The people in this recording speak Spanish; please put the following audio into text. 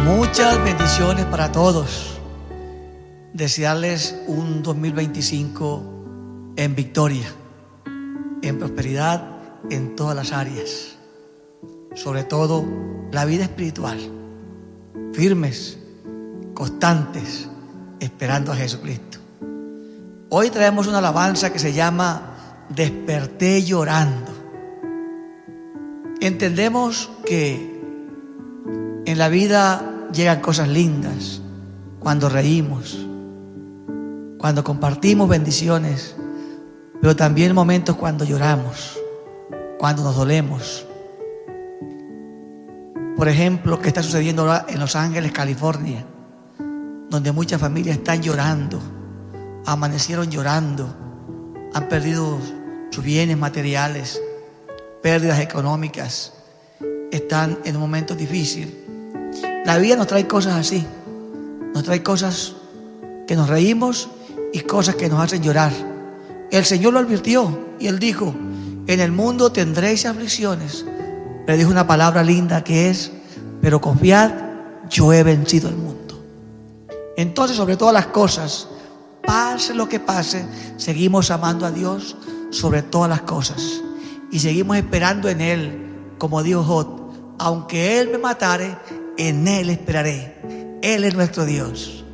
Muchas bendiciones para todos. Desearles un 2025 en victoria, en prosperidad en todas las áreas. Sobre todo la vida espiritual. Firmes, constantes, esperando a Jesucristo. Hoy traemos una alabanza que se llama Desperté llorando. Entendemos que en la vida llegan cosas lindas cuando reímos, cuando compartimos bendiciones, pero también momentos cuando lloramos, cuando nos dolemos. Por ejemplo, lo que está sucediendo ahora en Los Ángeles, California, donde muchas familias están llorando, amanecieron llorando, han perdido sus bienes materiales, pérdidas económicas, están en un momento difícil. La vida nos trae cosas así, nos trae cosas que nos reímos y cosas que nos hacen llorar. El Señor lo advirtió y Él dijo: en el mundo tendréis aflicciones, pero dijo una palabra linda que es: pero confiad, yo he vencido el mundo. Entonces, sobre todas las cosas, pase lo que pase, seguimos amando a Dios sobre todas las cosas y seguimos esperando en Él, como dijo Job: aunque Él me matare, en Él esperaré. Él es nuestro Dios.